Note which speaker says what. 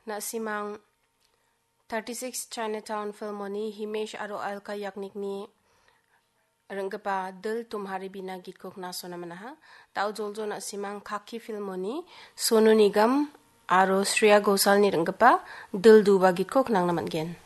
Speaker 1: na simang 36 Chinatown filmoni Himesh aro Alka Yagnikni Renggepa Dil Tumhari Bina git kok na sona manaha tau joljo na simang Khaki filmoni Sonu Nigam aro Shreya Ghoshal ni renggepa Dil Duba git kok nang naman gen.